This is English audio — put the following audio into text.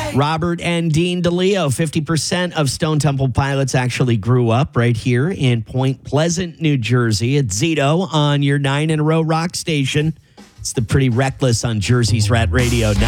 Robert and Dean DeLeo, 50% of Stone Temple Pilots actually grew up right here in Point Pleasant, New Jersey. It's Zito on your 9 in a row rock station. It's the Pretty Reckless on Jersey's Rat Radio.